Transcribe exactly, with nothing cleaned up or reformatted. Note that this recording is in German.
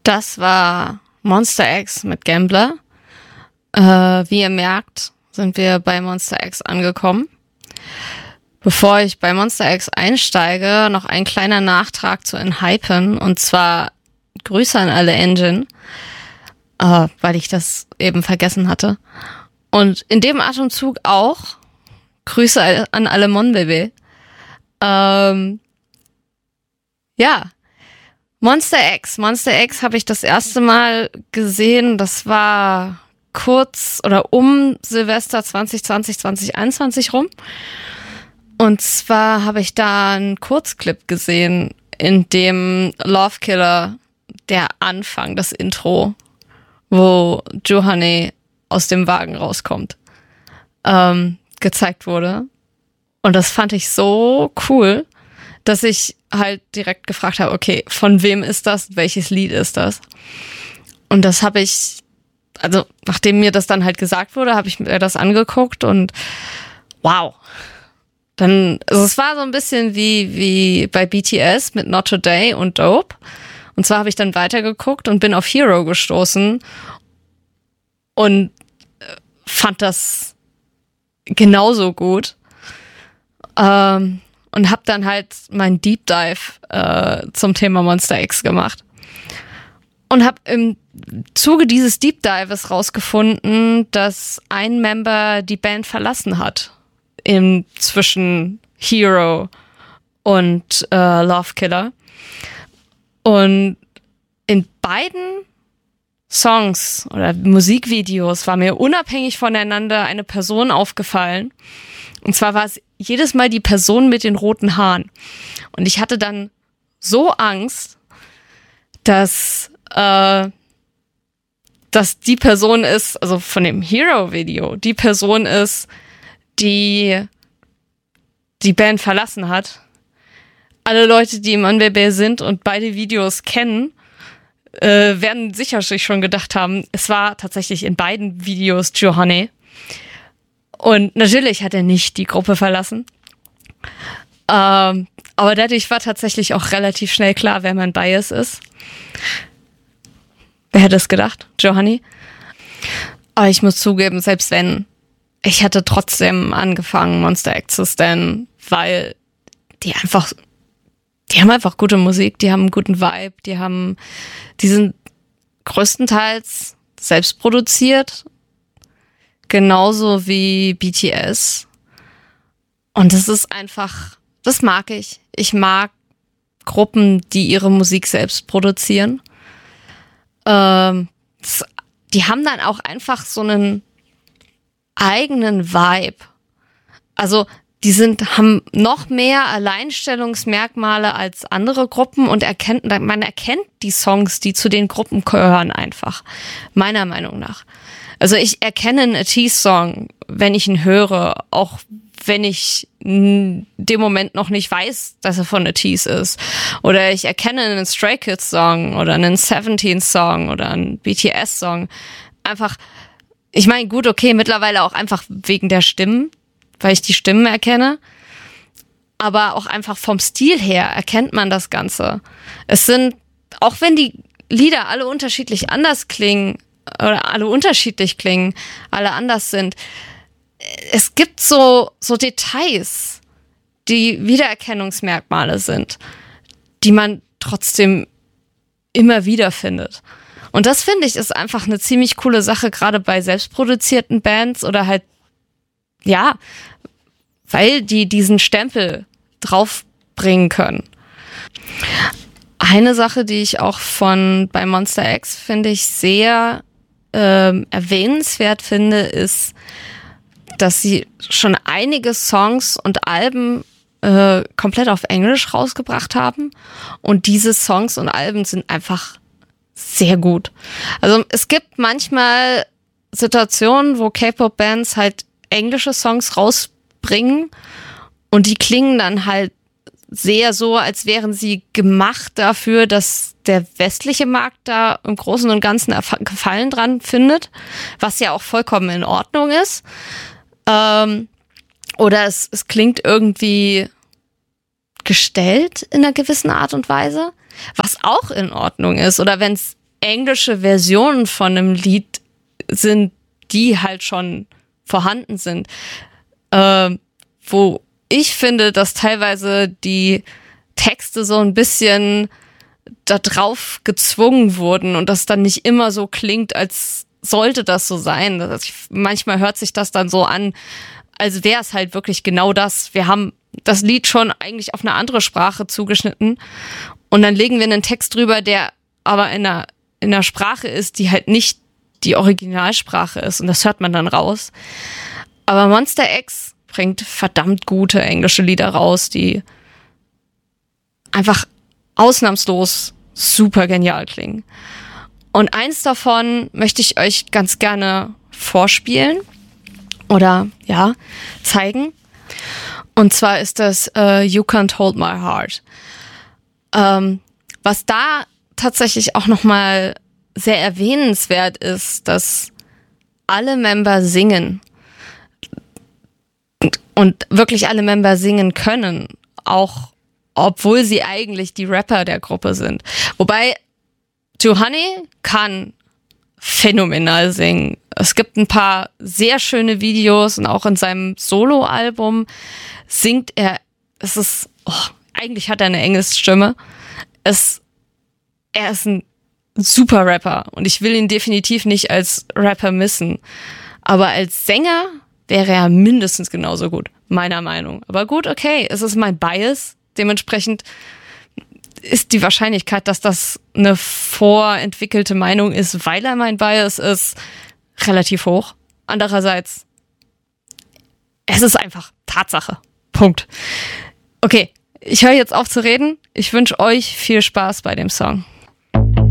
Das war Monsta X mit Gambler. Äh, wie ihr merkt, sind wir bei Monsta X angekommen. Bevor ich bei Monsta X einsteige, noch ein kleiner Nachtrag zu Enhypen. Und zwar Grüße an alle Engine, äh, weil ich das eben vergessen hatte. Und in dem Atemzug auch Grüße an alle Monbebe. Ähm, ja, Monsta X. Monsta X habe ich das erste Mal gesehen, das war kurz oder um Silvester zwanzig zwanzig, zwanzig einundzwanzig rum. Und zwar habe ich da einen Kurzclip gesehen, in dem Love Killer, der Anfang, das Intro, wo Johanne aus dem Wagen rauskommt, ähm, gezeigt wurde. Und das fand ich so cool, dass ich halt direkt gefragt habe, okay, von wem ist das? Welches Lied ist das? Und das habe ich, also nachdem mir das dann halt gesagt wurde, habe ich mir das angeguckt und wow. Dann, also es war so ein bisschen wie, wie bei B T S mit Not Today und Dope. Und zwar habe ich dann weitergeguckt und bin auf Hero gestoßen und fand das genauso gut. Ähm, und habe dann halt meinen Deep Dive äh, zum Thema Monsta X gemacht. Und habe im Zuge dieses Deep Dives rausgefunden, dass ein Member die Band verlassen hat. Im zwischen Hero und äh, Love Killer. Und in beiden Songs oder Musikvideos war mir unabhängig voneinander eine Person aufgefallen. Und zwar war es jedes Mal die Person mit den roten Haaren. Und ich hatte dann so Angst, dass, äh, dass die Person ist, also von dem Hero-Video, die Person ist, die die Band verlassen hat. Alle Leute, die im Monbebe sind und beide Videos kennen, äh, werden sicher sich schon gedacht haben, es war tatsächlich in beiden Videos Johanne. Und natürlich hat er nicht die Gruppe verlassen. Ähm, aber dadurch war tatsächlich auch relativ schnell klar, wer mein Bias ist. Wer hätte es gedacht? Johanne. Aber ich muss zugeben, selbst wenn, ich hätte trotzdem angefangen, Monsta X zu stannen, weil die einfach, die haben einfach gute Musik, die haben einen guten Vibe, die haben, die sind größtenteils selbst produziert, genauso wie B T S. Und das ist einfach, das mag ich. Ich mag Gruppen, die ihre Musik selbst produzieren. Ähm, das, die haben dann auch einfach so einen eigenen Vibe. Also die sind, haben noch mehr Alleinstellungsmerkmale als andere Gruppen und erkennt, man erkennt die Songs, die zu den Gruppen gehören einfach. Meiner Meinung nach. Also ich erkenne einen A T-Song, wenn ich ihn höre, auch wenn ich in dem Moment noch nicht weiß, dass er von A Ts ist. Oder ich erkenne einen Stray Kids Song oder einen Seventeen Song oder einen B T S Song. Einfach, ich meine, gut, okay, mittlerweile auch einfach wegen der Stimmen, weil ich die Stimmen erkenne. Aber auch einfach vom Stil her erkennt man das Ganze. Es sind, auch wenn die Lieder alle unterschiedlich anders klingen, oder alle unterschiedlich klingen, alle anders sind, es gibt so, so Details, die Wiedererkennungsmerkmale sind, die man trotzdem immer wieder findet. Und das, finde ich, ist einfach eine ziemlich coole Sache, gerade bei selbstproduzierten Bands oder halt, ja, weil die diesen Stempel draufbringen können. Eine Sache, die ich auch von bei Monsta X, finde ich, sehr ähm, erwähnenswert finde, ist, dass sie schon einige Songs und Alben äh, komplett auf Englisch rausgebracht haben. Und diese Songs und Alben sind einfach sehr gut. Also es gibt manchmal Situationen, wo K-Pop-Bands halt englische Songs rausbringen und die klingen dann halt sehr so, als wären sie gemacht dafür, dass der westliche Markt da im Großen und Ganzen Gefallen dran findet, was ja auch vollkommen in Ordnung ist. Ähm, oder es, es klingt irgendwie gestellt in einer gewissen Art und Weise, was auch in Ordnung ist. Oder wenn es englische Versionen von einem Lied sind, die halt schon vorhanden sind. Äh, wo ich finde, dass teilweise die Texte so ein bisschen da drauf gezwungen wurden und das dann nicht immer so klingt, als sollte das so sein. Also ich, manchmal hört sich das dann so an, als wäre es halt wirklich genau das. Wir haben das Lied schon eigentlich auf eine andere Sprache zugeschnitten und dann legen wir einen Text drüber, der aber in einer, in einer Sprache ist, die halt nicht die Originalsprache ist und das hört man dann raus. Aber Monsta X bringt verdammt gute englische Lieder raus, die einfach ausnahmslos super genial klingen. Und eins davon möchte ich euch ganz gerne vorspielen oder ja, zeigen. Und zwar ist das uh, You Can't Hold My Heart. Ähm, was da tatsächlich auch nochmal sehr erwähnenswert ist, dass alle Member singen und, und wirklich alle Member singen können, auch obwohl sie eigentlich die Rapper der Gruppe sind. Wobei Juhani kann phänomenal singen. Es gibt ein paar sehr schöne Videos und auch in seinem Soloalbum singt er, es ist, oh, eigentlich hat er eine Engelsstimme. Es, er ist ein super Rapper und ich will ihn definitiv nicht als Rapper missen. Aber als Sänger wäre er mindestens genauso gut, meiner Meinung. Aber gut, okay, es ist mein Bias. Dementsprechend ist die Wahrscheinlichkeit, dass das eine vorentwickelte Meinung ist, weil er mein Bias ist, relativ hoch. Andererseits, es ist einfach Tatsache. Punkt. Okay, ich höre jetzt auf zu reden. Ich wünsche euch viel Spaß bei dem Song.